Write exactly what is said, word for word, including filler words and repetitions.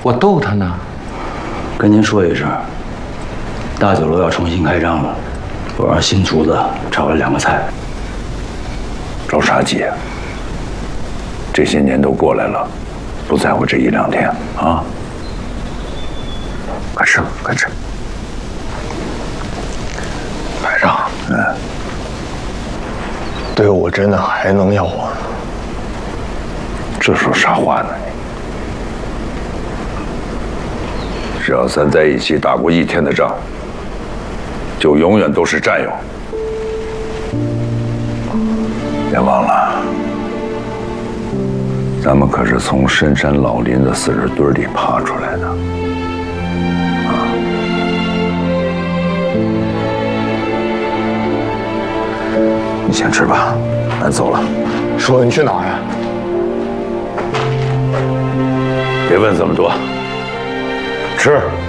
我逗他呢。 跟您说一声，大酒楼要重新开张了，我让新厨子炒了两个菜。 着啥急啊？这些年都过来了，不在乎这一两天啊！快吃，快吃。 排长， 嗯， 队伍真的还能要我？ 这说啥话呢你？只要咱在一起打过一天的仗，就永远都是战友。别忘了，咱们可是从深山老林的死人堆里爬出来的。啊！你先吃吧，俺走了。 说你去哪儿呀？ 别问这么多，吃。